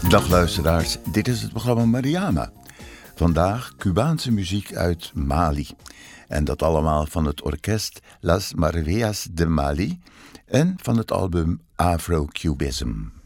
Dag luisteraars, dit is het programma Mariama. Vandaag Cubaanse muziek uit Mali. En dat allemaal van het orkest Las Maravillas de Mali en van het album Afro-Cubism.